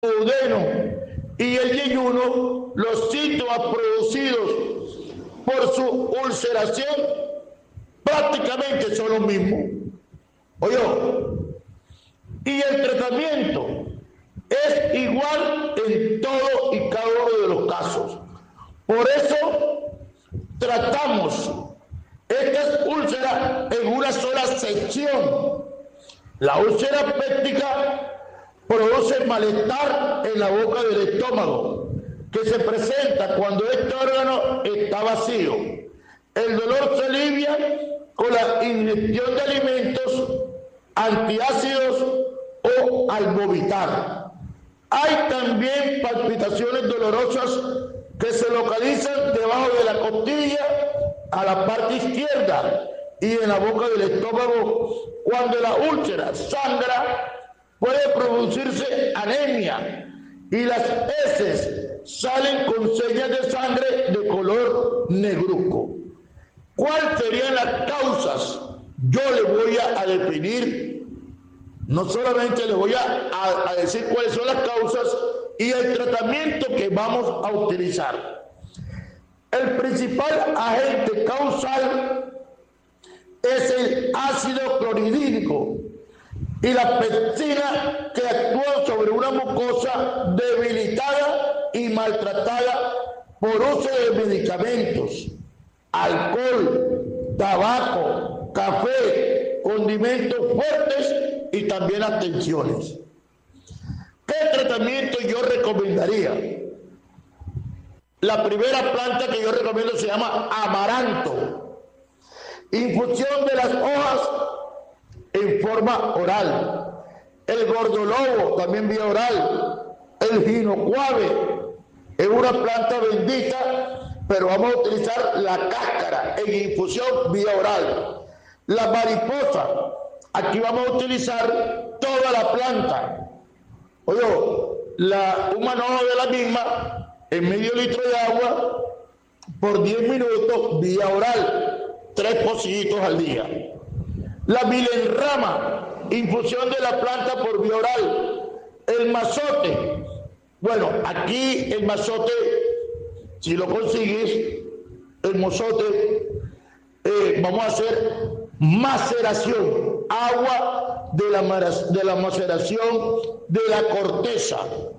duodeno y el yeyuno, los síntomas producidos por su ulceración prácticamente son los mismos. Oye, y el tratamiento es igual en todo y cada uno de los casos. Por eso tratamos estas úlceras en una sola sección. La úlcera péptica produce malestar en la boca del estómago, que se presenta cuando este órgano está vacío. El dolor se alivia con la ingestión de alimentos antiácidos o al vomitar. Hay también palpitaciones dolorosas que se localizan debajo de la costilla a la parte izquierda y en la boca del estómago. Cuando la úlcera sangra, puede producirse anemia y las heces salen con señas de sangre de color negruzco. ¿Cuáles serían las causas? Yo le voy a definir, no solamente le voy a decir cuáles son las causas y el tratamiento que vamos a utilizar. El principal agente causal es el ácido clorhídrico y la pectina, que actúa sobre una mucosa debilitada y maltratada por uso de medicamentos, alcohol, tabaco, café, condimentos fuertes y también las tensiones. ¿Qué tratamiento yo recomendaría? La primera planta que yo recomiendo se llama amaranto. Infusión de las hojas en forma oral. El gordolobo también vía oral. El ginocuave es una planta bendita, pero vamos a utilizar la cáscara en infusión vía oral. La mariposa, aquí vamos a utilizar toda la planta. Oye, un manojo de la misma en medio litro de agua por 10 minutos vía oral, 3 pocillitos al día. La milenrama, infusión de la planta por vía oral. El mazote, bueno, aquí el mazote, si lo consigues, el mazote, vamos a hacer maceración, agua de la maceración de la corteza.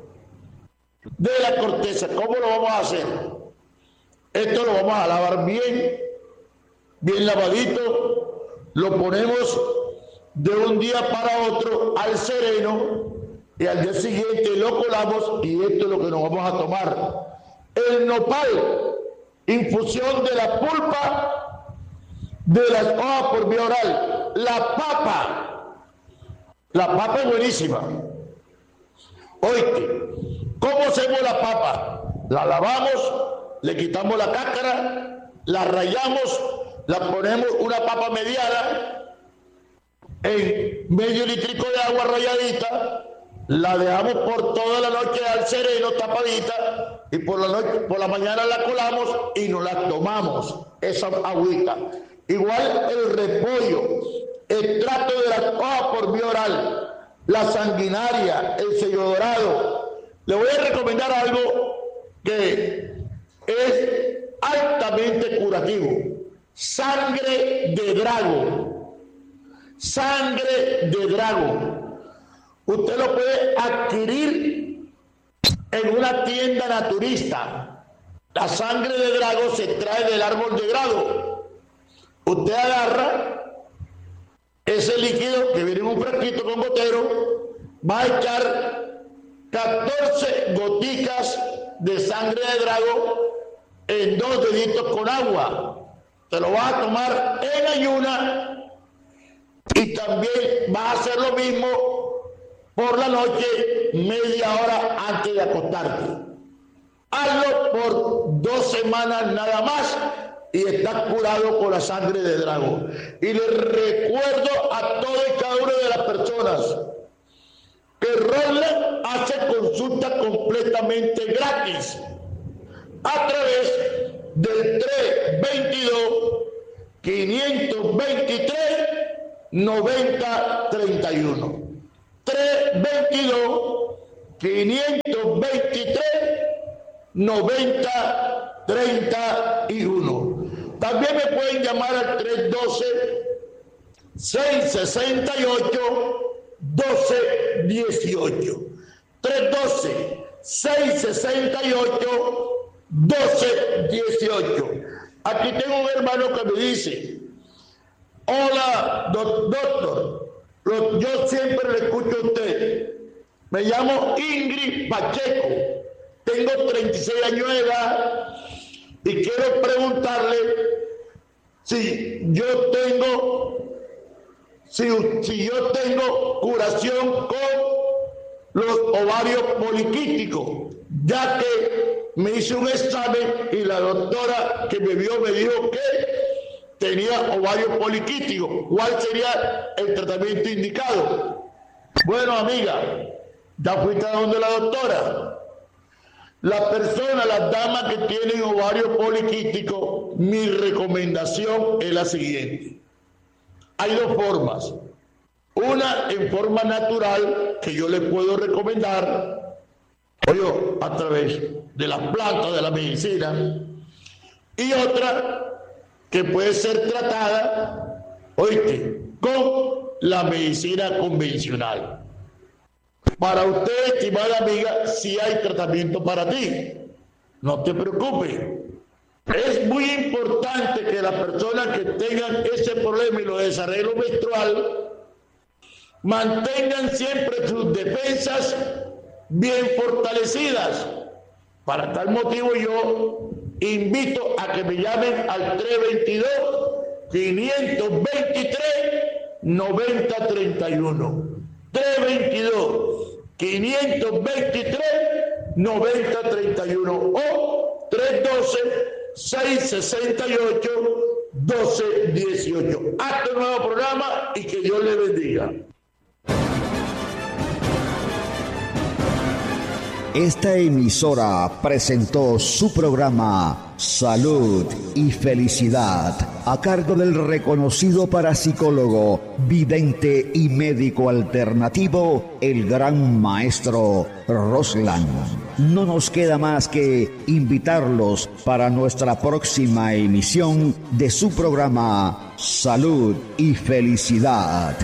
¿Cómo lo vamos a hacer? Esto lo vamos a lavar bien lavadito, lo ponemos de un día para otro al sereno y al día siguiente lo colamos y esto es lo que nos vamos a tomar. El nopal, infusión de la pulpa de las hojas por vía oral. La papa es buenísima. Oíste, ¿cómo hacemos la papa? La lavamos, le quitamos la cáscara, la rallamos, la ponemos una papa mediana en medio litrico de agua ralladita, la dejamos por toda la noche al sereno tapadita y por la mañana la colamos y nos la tomamos, esa agüita. Igual el repollo, extracto de las hojas por vía oral, la sanguinaria, el sello dorado. Le voy a recomendar algo que es altamente curativo. Sangre de drago. Usted lo puede adquirir en una tienda naturista. La sangre de drago se extrae del árbol de drago. Usted agarra ese líquido que viene en un frasquito con gotero, va a echar 14 goticas de sangre de drago en 2 deditos con agua. Te lo vas a tomar en ayuna y también vas a hacer lo mismo por la noche, media hora antes de acostarte. Hazlo por 2 semanas nada más y estás curado con la sangre de drago. Y les recuerdo a todas y cada una de las personas que Roland hace consulta completamente gratis a través del 322-523-9031. 523 90 31. También me pueden llamar al 312 668 1218. 312 668 1218. Aquí tengo un hermano que me dice: hola, doctor. Yo siempre le escucho a usted. Me llamo Ingrid Pacheco. Tengo 36 años de edad y quiero preguntarle si yo tengo curación con los ovarios poliquísticos, ya que me hice un examen y la doctora que me vio me dijo que tenía ovarios poliquísticos. ¿Cuál sería el tratamiento indicado? Bueno, amiga, ya fuiste a donde la doctora. Las damas que tienen ovarios poliquísticos, mi recomendación es la siguiente. Hay dos formas. Una en forma natural, que yo les puedo recomendar, a través de las plantas de la medicina, y otra que puede ser tratada, con la medicina convencional. Para usted, estimada amiga, sí hay tratamiento para ti. No te preocupes. Es muy importante que las personas que tengan ese problema y lo de desarreglo menstrual mantengan siempre sus defensas bien fortalecidas. Para tal motivo yo invito a que me llamen al 322-523-9031. 322-523-9031 o 312-668-1218. Hasta un nuevo programa y que Dios le bendiga. Esta emisora presentó su programa Salud y Felicidad, a cargo del reconocido parapsicólogo, vidente y médico alternativo, el gran maestro Roslan. No nos queda más que invitarlos para nuestra próxima emisión de su programa Salud y Felicidad.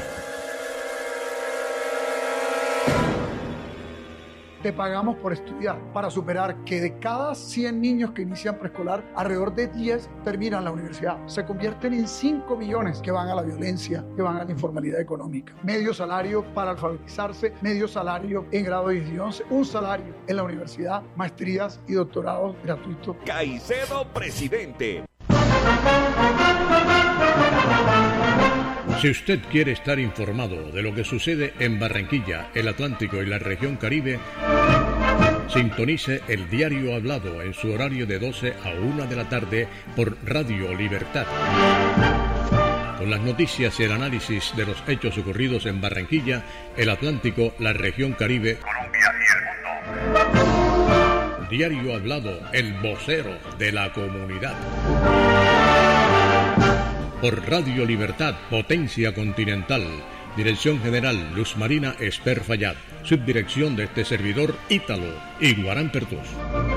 Te pagamos por estudiar, para superar que de cada 100 niños que inician preescolar, alrededor de 10 terminan la universidad. Se convierten en 5 millones que van a la violencia, que van a la informalidad económica. Medio salario para alfabetizarse, medio salario en grado 10 y 11, un salario en la universidad, maestrías y doctorados gratuitos. Caicedo, presidente. Si usted quiere estar informado de lo que sucede en Barranquilla, el Atlántico y la región Caribe, sintonice el diario hablado en su horario de 12 a 1 de la tarde por Radio Libertad. Con las noticias y el análisis de los hechos ocurridos en Barranquilla, el Atlántico, la región Caribe, Colombia y el mundo. Diario hablado, el vocero de la comunidad. Por Radio Libertad, Potencia Continental. Dirección General Luz Marina Esper Fayad. Subdirección de este servidor, Ítalo Iguarán Pertus.